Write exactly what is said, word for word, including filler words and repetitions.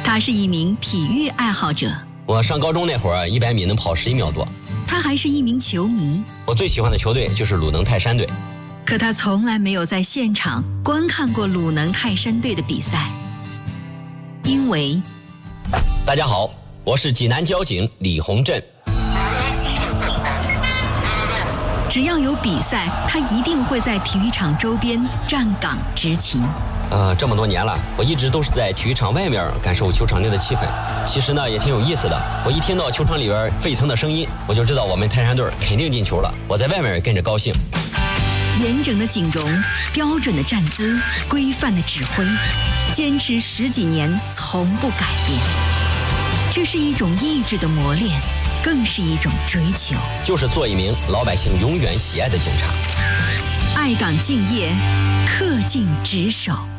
他是一名体育爱好者。 我上高中那会儿，一百米能跑十一秒多。 他还是一名球迷。 我最喜欢的球队就是鲁能泰山队。 可他从来没有在现场观看过鲁能泰山队的比赛，因为…… 大家好，我是济南交警李洪振。 只要有比赛，他一定会在体育场周边站岗执勤。 呃，这么多年了，我一直都是在体育场外面感受球场内的气氛。其实呢，也挺有意思的。我一听到球场里边沸腾的声音，我就知道我们泰山队肯定进球了。我在外面也跟着高兴。 严整的景容，标准的站姿，规范的指挥，坚持十几年从不改变。这是一种意志的磨练，更是一种追求， 就是做一名老百姓永远喜爱的警察。 爱岗敬业，恪尽职守。